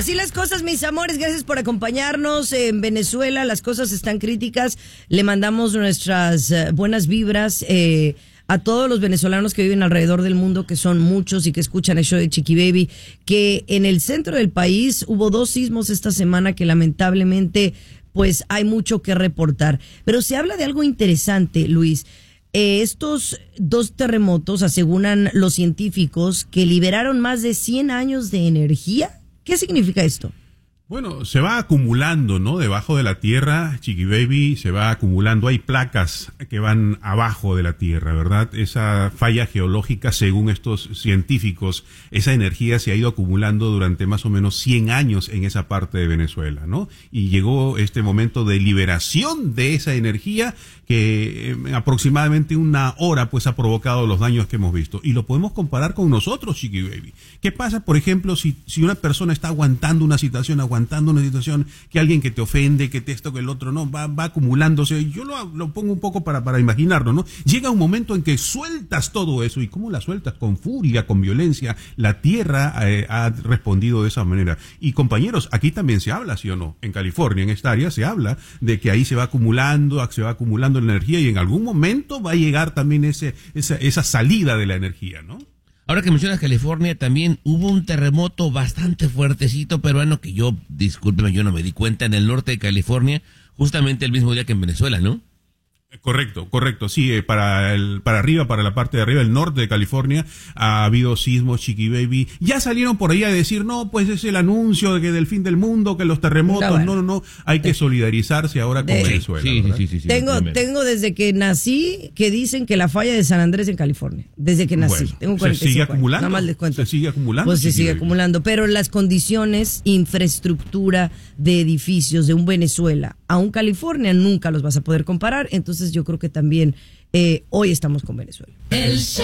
Así las cosas, mis amores, gracias por acompañarnos. En Venezuela las cosas están críticas. Le mandamos nuestras buenas vibras a todos los venezolanos que viven alrededor del mundo, que son muchos y que escuchan el show de Chiqui Baby, que en el centro del país hubo 2 sismos esta semana que lamentablemente pues hay mucho que reportar. Pero se habla de algo interesante, Luis. Estos 2 terremotos aseguran los científicos que liberaron más de 100 años de energía. ¿Qué significa esto? Bueno, se va acumulando, ¿no? Debajo de la tierra, Chiqui Baby, se va acumulando. Hay placas que van abajo de la tierra, ¿verdad? Esa falla geológica, según estos científicos, esa energía se ha ido acumulando durante más o menos 100 años en esa parte de Venezuela, ¿no? Y llegó este momento de liberación de esa energía que en aproximadamente 1 hora pues ha provocado los daños que hemos visto. Y lo podemos comparar con nosotros, Chiqui Baby. ¿Qué pasa, por ejemplo, si una persona está aguantando una situación que alguien que te ofende, que esto, que el otro, no, va acumulándose? Yo lo pongo un poco para imaginarlo, ¿no? Llega un momento en que sueltas todo eso. ¿Y cómo la sueltas? Con furia, con violencia. La tierra ha respondido de esa manera. Y compañeros, aquí también se habla, ¿sí o no? En California, en esta área, se habla de que ahí se va acumulando la energía y en algún momento va a llegar también esa salida de la energía, ¿no? Ahora que mencionas California, también hubo un terremoto bastante fuertecito peruano que discúlpeme, yo no me di cuenta, en el norte de California, justamente el mismo día que en Venezuela, ¿no? Correcto, sí, para arriba, para la parte de arriba, el norte de California, ha habido sismos, Chiqui Baby. Ya salieron por ahí a decir, no, pues es el anuncio de que del fin del mundo, que los terremotos, no, hay que solidarizarse ahora con Venezuela. Sí. Tengo desde que nací que dicen que la falla de San Andrés en California, desde que nací, bueno, tengo 45 se sigue acumulando, años, nada más les cuento. Se sigue acumulando. Pues se sigue acumulando, pero las condiciones, infraestructura de edificios de un Venezuela a un California nunca los vas a poder comparar, entonces yo creo que también hoy estamos con Venezuela.